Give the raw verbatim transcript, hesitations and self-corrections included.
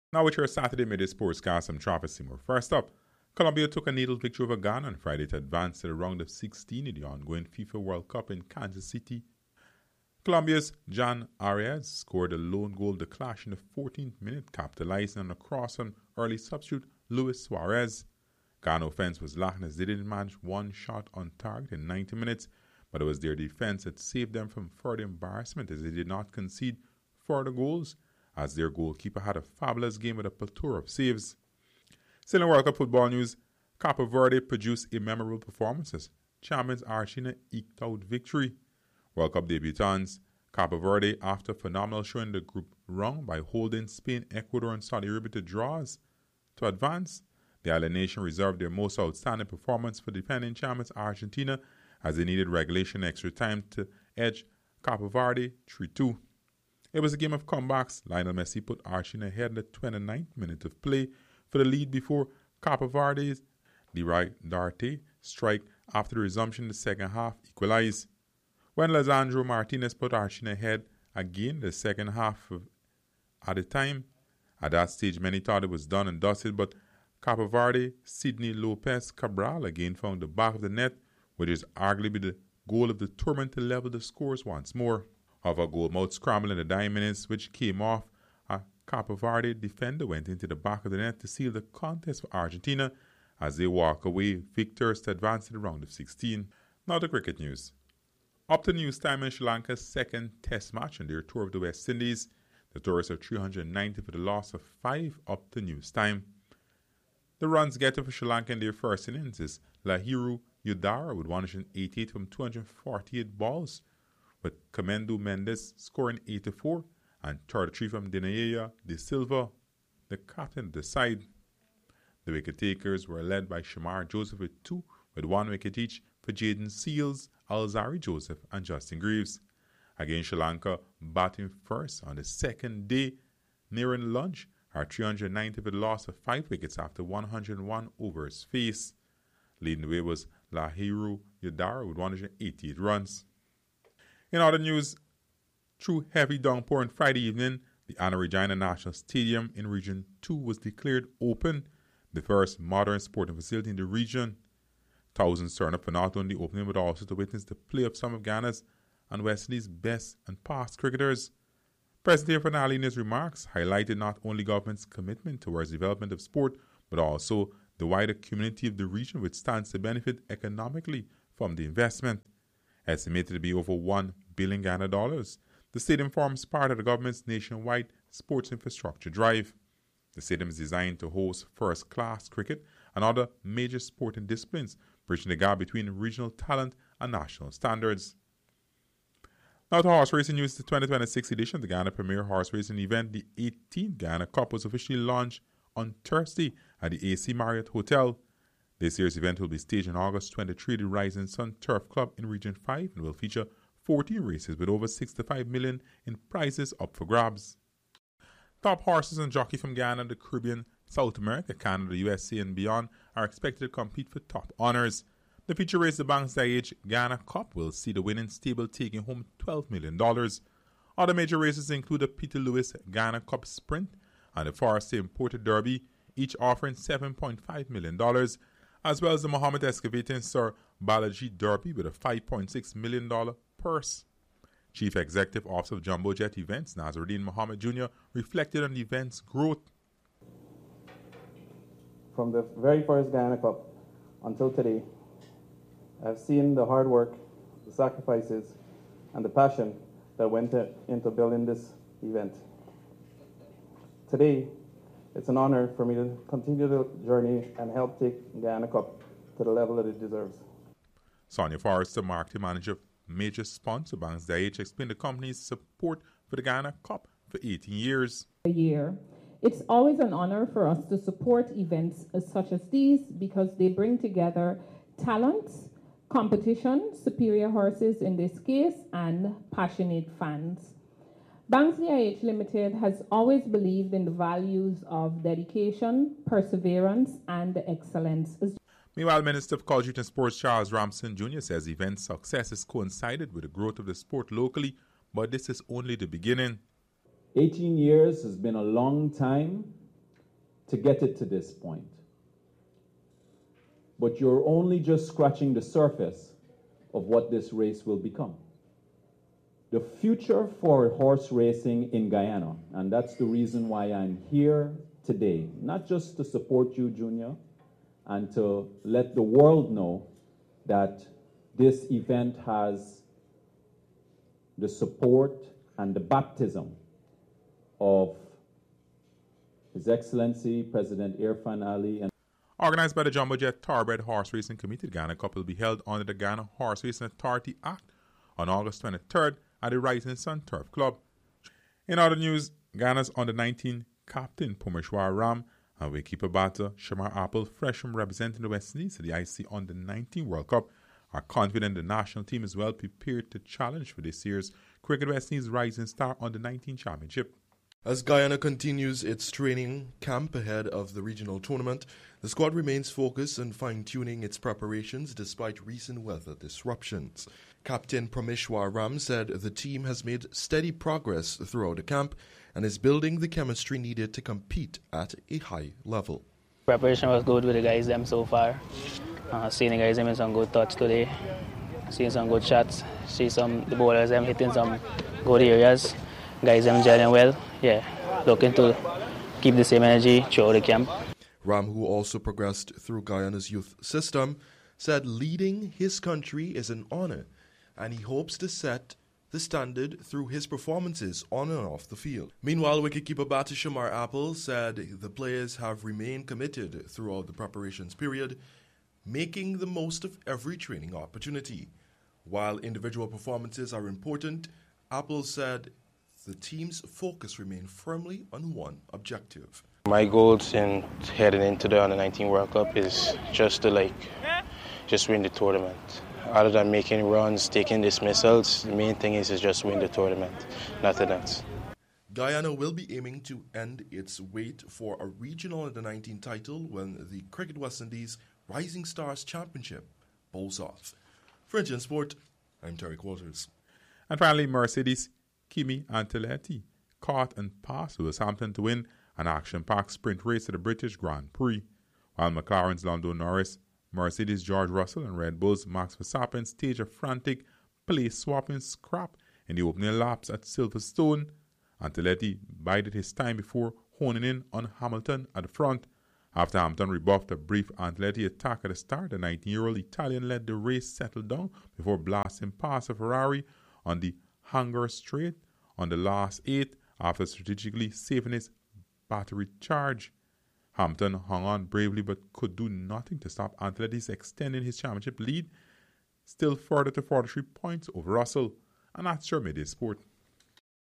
Now with your Saturday midday sportscast, I'm Travis Seymour. First up, Colombia took a needle victory over Ghana on Friday to advance to the round of sixteen in the ongoing FIFA World Cup in Kansas City. Colombia's Jan Arias scored a lone goal to clash in the fourteenth minute, capitalizing on a cross on early substitute Luis Suarez. Ghana offense was lacking as they didn't manage one shot on target in ninety minutes, but it was their defense that saved them from further embarrassment as they did not concede further goals, as their goalkeeper had a fabulous game with a plethora of saves. Still in World Cup football news, Cape Verde produced a memorable performance as champions Argentina eked out victory. World Cup debutants Cape Verde, after phenomenal showing the group round by holding Spain, Ecuador and Saudi Arabia to draws to advance. The island nation reserved their most outstanding performance for defending champions Argentina as they needed regulation extra time to edge Cape Verde three two. It was a game of comebacks. Lionel Messi put Argentina ahead in the twenty-ninth minute of play for the lead before Cape Verde's Leroy Darte strike after the resumption in the second half equalized. When Lisandro Martinez put Argentina ahead again the second half of, at the time, at that stage many thought it was done and dusted, but Cape Verde Sidney Lopez Cabral again found the back of the net, which is arguably the goal of the tournament to level the scores once more. However, a goal-mouth scramble in the dying minutes, which came off a Cape Verde defender, went into the back of the net to seal the contest for Argentina as they walk away victors to advance to the round of sixteen. Now to cricket news. Up to news time in Sri Lanka's second test match on their tour of the West Indies. The tourists are three hundred ninety for the loss of five up to news time. The runs getter for Sri Lanka in their first innings is Lahiru Udara with one hundred eighty-eight from two hundred forty-eight balls, with Comendu Mendes scoring eighty-four and thirty-three from Dinaya De Silva, the captain of the side. The wicket takers were led by Shamar Joseph with two, with one wicket each for Jaden Seals, Alzari Joseph and Justin Greaves. Again, Sri Lanka batting first on the second day nearing lunch are three hundred ninety for the loss of five wickets after one hundred one overs faced. Leading the way was Lahiru Udara with one hundred eighty-eight runs. In other news, through heavy downpour on Friday evening, the Anna Regina National Stadium in Region two was declared open, the first modern sporting facility in the region. Thousands turned up for not only the opening but also to witness the play of some of Ghana's and West Indies' best and past cricketers. President Fanali in his remarks highlighted not only government's commitment towards development of sport, but also the wider community of the region, which stands to benefit economically from the investment. Estimated to be over one billion Ghana dollars, the stadium forms part of the government's nationwide sports infrastructure drive. The stadium is designed to host first-class cricket and other major sporting disciplines, bridging the gap between regional talent and national standards. Now to horse racing news. The twenty twenty-six edition of the Ghana Premier Horse Racing Event, the eighteenth Ghana Cup, was officially launched on Thursday at the A C Marriott Hotel. This year's event will be staged on August twenty-third at the Rising Sun Turf Club in Region five and will feature fourteen races with over sixty-five million dollars in prizes up for grabs. Top horses and jockeys from Ghana, the Caribbean, South America, Canada, U S A and beyond are expected to compete for top honors. The feature race, the Banks D I H Ghana Cup, will see the winning stable taking home twelve million dollars. Other major races include the Peter Lewis Ghana Cup Sprint and the Forest Imported Derby, each offering seven point five million dollars, as well as the Mohammed Excavating Sir Balaji Derby with a five point six million dollars purse. Chief Executive Officer of Jumbo Jet Events, Nazaruddin Mohammed Junior, reflected on the event's growth. From the very first Ghana Cup until today, I've seen the hard work, the sacrifices, and the passion that went into building this event. Today, it's an honor for me to continue the journey and help take Ghana Cup to the level that it deserves. Sonia Forrester, marketing manager of major sponsor Banks D I H, explained the company's support for the Ghana Cup for eighteen years. A year. It's always an honor for us to support events such as these because they bring together talents, competition, superior horses in this case, and passionate fans. Banks D I H Limited has always believed in the values of dedication, perseverance, and excellence. Meanwhile, Minister of Culture and Sports Charles Ramson Junior says the event's success has coincided with the growth of the sport locally, but this is only the beginning. eighteen years has been a long time, to get it to this point. But you're only just scratching the surface of what this race will become. The future for horse racing in Guyana, and that's the reason why I'm here today, not just to support you, Junior, and to let the world know that this event has the support and the baptism of His Excellency President Irfaan Ali. And Organized by the Jumbo Jet Thoroughbred Horse Racing Committee, the Ghana Cup will be held under the Ghana Horse Racing Authority Act on August twenty-third at the Rising Sun Turf Club. In other news, Ghana's under nineteen captain Pumeshwar Ram and wicketkeeper batter Shamar Apple, fresh from representing the West Indies at the I C C under nineteen World Cup, are confident the national team is well prepared to challenge for this year's Cricket West Indies Rising Star under nineteen Championship. As Guyana continues its training camp ahead of the regional tournament, the squad remains focused on fine-tuning its preparations despite recent weather disruptions. Captain Prameshwar Ram said the team has made steady progress throughout the camp and is building the chemistry needed to compete at a high level. Preparation was good with the guys them so far. Uh, seeing the guys them in some good touch today, seeing some good shots, see some the bowlers them hitting some good areas. Guys, I'm gelling well. Yeah, looking to keep the same energy throughout the camp. Ram, who also progressed through Guyana's youth system, said leading his country is an honor, and he hopes to set the standard through his performances on and off the field. Meanwhile, wicketkeeper batter Shamar Apple said the players have remained committed throughout the preparations period, making the most of every training opportunity. While individual performances are important, Apple said the team's focus remained firmly on one objective. My goals in heading into the under nineteen World Cup is just to like, just win the tournament. Other than making runs, taking dismissals, the main thing is, is just win the tournament, nothing else. Guyana will be aiming to end its wait for a regional under nineteen title when the Cricket West Indies Rising Stars Championship bowls off. For Engine Sport, I'm Terry Quarters. And finally, Mercedes Kimi Antonetti caught and passed Southampton to win an action-packed sprint race at the British Grand Prix, while McLaren's Lando Norris, Mercedes' George Russell, and Red Bull's Max Verstappen staged a frantic place-swapping scrap in the opening laps at Silverstone. Antonetti bided his time before honing in on Hamilton at the front. After Hamilton rebuffed a brief Antonetti attack at the start, the nineteen-year-old Italian let the race settle down before blasting past a Ferrari on the Hanger Straight on the last eight after strategically saving his battery charge. Hampton hung on bravely but could do nothing to stop Antonetti's extending his championship lead still further to forty-three points over Russell. And that's your midday sport.